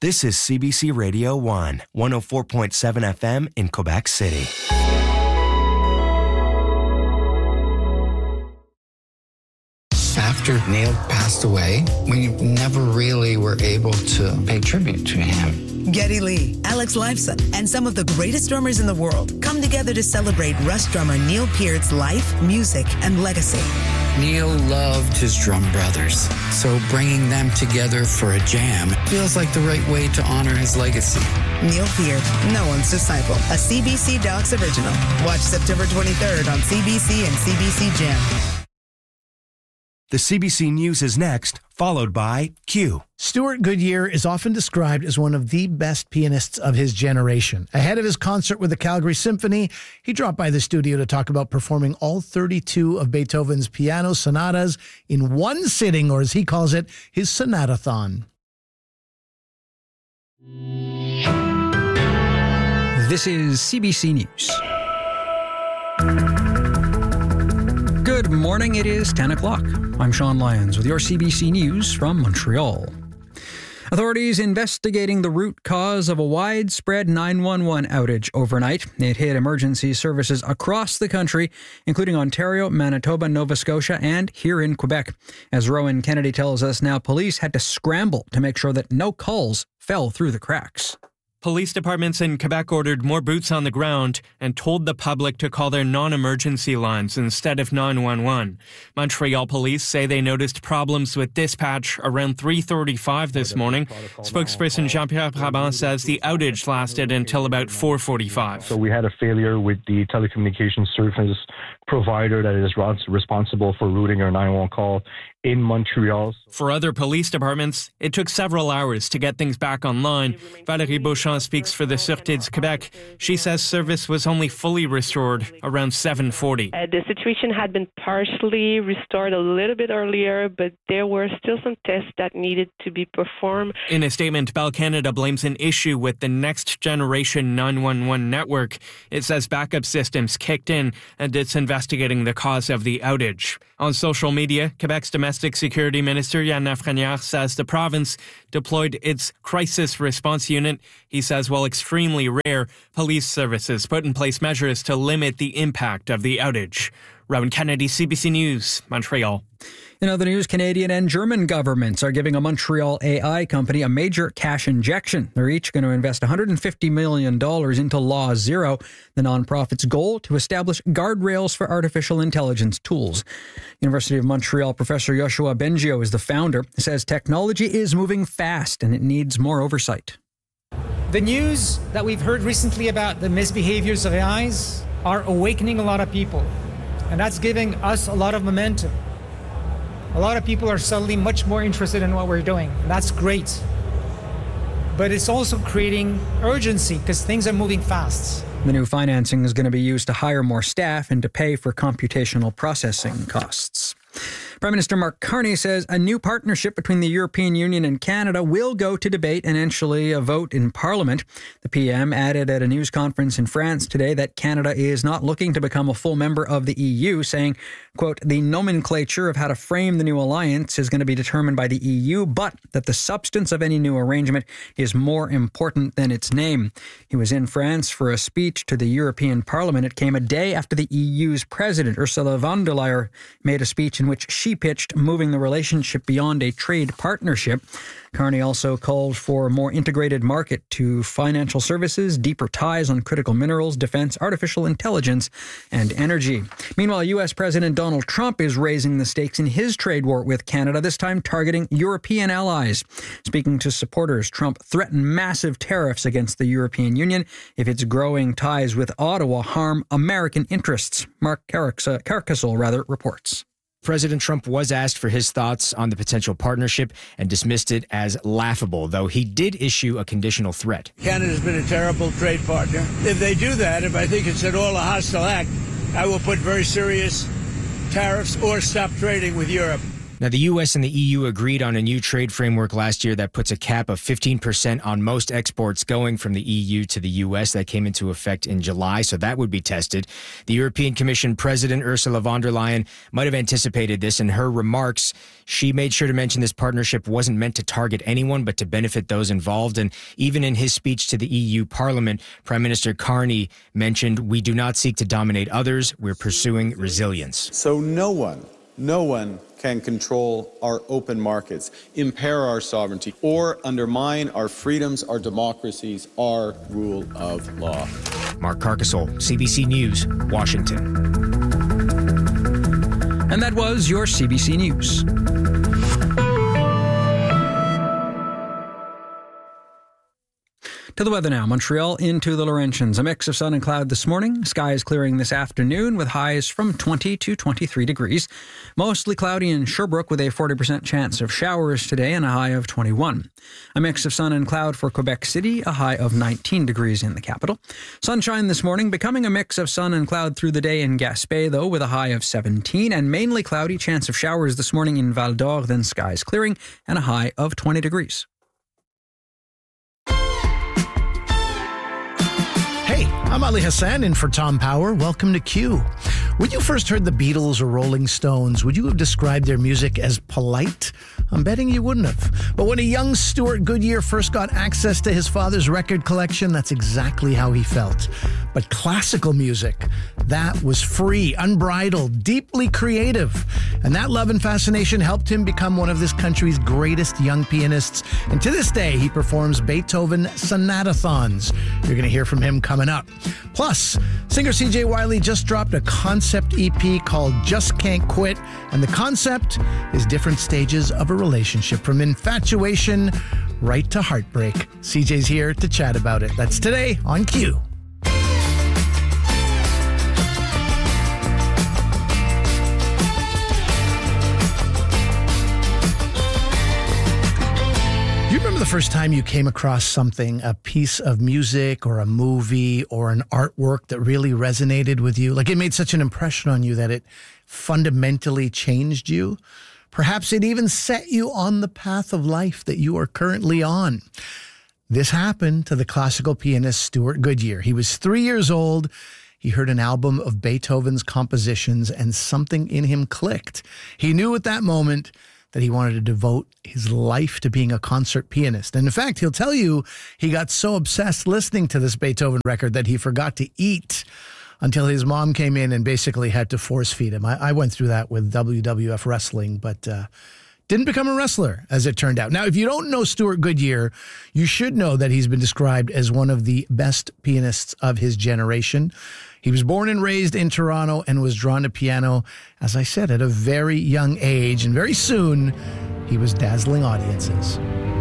This is CBC Radio 1, 104.7 FM in Quebec City. After Neil passed away, we never really were able to pay tribute to him. Geddy Lee, Alex Lifeson, and some of the greatest drummers in the world come together to celebrate Rush drummer Neil Peart's life, music, and legacy. Neil loved his drum brothers, so bringing them together for a jam feels like the right way to honor his legacy. Neil Peart, no one's disciple, a CBC Docs original. Watch September 23rd on CBC and CBC Jam. The CBC News is next, followed by Q. Stuart Goodyear is often described as one of the best pianists of his generation. Ahead of his concert with the Calgary Symphony, he dropped by the studio to talk about performing all 32 of Beethoven's piano sonatas in one sitting, or as he calls it, his sonatathon. This is CBC News. Good morning, it is 10 o'clock. I'm Sean Lyons with your CBC News from Montreal. Authorities investigating the root cause of a widespread 911 outage overnight. It hit emergency services across the country, including Ontario, Manitoba, Nova Scotia, and here in Quebec. As Rowan Kennedy tells us now, police had to scramble to make sure that no calls fell through the cracks. Police departments in Quebec ordered more boots on the ground and told the public to call their non-emergency lines instead of 911. Montreal police say they noticed problems with dispatch around 3:35 this morning. Spokesperson Jean-Pierre Brabant says the outage lasted until about 4:45. So we had a failure with the telecommunications service provider that is responsible for routing our 911 call in Montreal. For other police departments, it took several hours to get things back online. Valérie Beauchamp speaks for the Sûreté du Québec. She says service was only fully restored around 7:40. The situation had been partially restored a little bit earlier, but there were still some tests that needed to be performed. In a statement, Bell Canada blames an issue with the next generation 911 network. It says backup systems kicked in and it's investigating the cause of the outage. On social media, Quebec's Domestic Security Minister Yann Lafrenière says the province deployed its crisis response unit. He says while extremely rare, police services put in place measures to limit the impact of the outage. Rowan Kennedy, CBC News, Montreal. In other news, Canadian and German governments are giving a Montreal AI company a major cash injection. They're each going to invest $150 million into Law Zero, the nonprofit's goal to establish guardrails for artificial intelligence tools. University of Montreal professor Yoshua Bengio is the founder. He says technology is moving fast and it needs more oversight. The news that we've heard recently about the misbehaviors of AIs are awakening a lot of people, and that's giving us a lot of momentum. A lot of people are suddenly much more interested in what we're doing. That's great. But it's also creating urgency because things are moving fast. The new financing is going to be used to hire more staff and to pay for computational processing costs. Prime Minister Mark Carney says a new partnership between the European Union and Canada will go to debate and eventually a vote in Parliament. The PM added at a news conference in France today that Canada is not looking to become a full member of the EU, saying, quote, the nomenclature of how to frame the new alliance is going to be determined by the EU, but that the substance of any new arrangement is more important than its name. He was in France for a speech to the European Parliament. It came a day after the EU's president, Ursula von der Leyen, made a speech in which she pitched moving the relationship beyond a trade partnership. Carney also called for a more integrated market to financial services, deeper ties on critical minerals, defense, artificial intelligence, and energy. Meanwhile, U.S. President Donald Trump is raising the stakes in his trade war with Canada, this time targeting European allies. Speaking to supporters, Trump threatened massive tariffs against the European Union if its growing ties with Ottawa harm American interests. Mark Carcasole reports. President Trump was asked for his thoughts on the potential partnership and dismissed it as laughable, though he did issue a conditional threat. Canada's been a terrible trade partner. If they do that, if I think it's at all a hostile act, I will put very serious tariffs or stop trading with Europe. Now, the U.S. and the EU agreed on a new trade framework last year that puts a cap of 15% on most exports going from the EU to the U.S. That came into effect in July, so that would be tested. The European Commission President Ursula von der Leyen might have anticipated this. In her remarks, she made sure to mention this partnership wasn't meant to target anyone, but to benefit those involved. And even in his speech to the EU Parliament, Prime Minister Carney mentioned, "We do not seek to dominate others. We're pursuing resilience." So no one can control our open markets, impair our sovereignty, or undermine our freedoms, our democracies, our rule of law. Mark Carcasole, CBC News, Washington. And that was your CBC News. To the weather now. Montreal into the Laurentians. A mix of sun and cloud this morning. Skies clearing this afternoon with highs from 20 to 23 degrees. Mostly cloudy in Sherbrooke with a 40% chance of showers today and a high of 21. A mix of sun and cloud for Quebec City, a high of 19 degrees in the capital. Sunshine this morning, becoming a mix of sun and cloud through the day in Gaspé, though, with a high of 17, and mainly cloudy, chance of showers this morning in Val d'Or, then skies clearing and a high of 20 degrees. Hey, I'm Ali Hassan in for Tom Power. Welcome to Q. When you first heard the Beatles or Rolling Stones, would you have described their music as polite? I'm betting you wouldn't have. But when a young Stuart Goodyear first got access to his father's record collection, that's exactly how he felt. But classical music, that was free, unbridled, deeply creative. And that love and fascination helped him become one of this country's greatest young pianists. And to this day, he performs Beethoven sonatathons. You're going to hear from him coming up. Plus, singer CJ Wiley just dropped a concept EP called Just Can't Quit. And the concept is different stages of a relationship, from infatuation right to heartbreak. CJ's here to chat about it. That's today on Q. Do you remember the first time you came across something, a piece of music or a movie or an artwork that really resonated with you? Like it made such an impression on you that it fundamentally changed you? Perhaps it even set you on the path of life that you are currently on. This happened to the classical pianist Stuart Goodyear. He was 3 years old. He heard an album of Beethoven's compositions and something in him clicked. He knew at that moment that he wanted to devote his life to being a concert pianist. And in fact, he'll tell you he got so obsessed listening to this Beethoven record that he forgot to eat until his mom came in and basically had to force feed him. I went through that with WWF wrestling, but didn't become a wrestler, as it turned out. Now, if you don't know Stuart Goodyear, you should know that he's been described as one of the best pianists of his generation. He was born and raised in Toronto and was drawn to piano, as I said, at a very young age. And very soon, he was dazzling audiences.